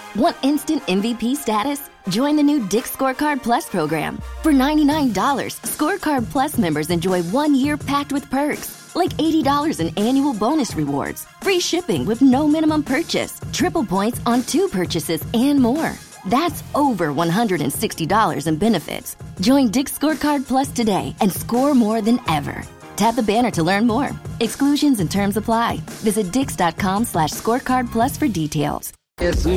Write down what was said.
Want instant MVP status? Join the new Dick's Scorecard Plus program. For $99, Scorecard Plus members enjoy 1 year packed with perks, like $80 in annual bonus rewards, free shipping with no minimum purchase, triple points on 2 purchases, and more. That's over $160 in benefits. Join Dick's Scorecard Plus today and score more than ever. Tap the banner to learn more. Exclusions and terms apply. Visit dix.com/scorecard plus for details. Yes, we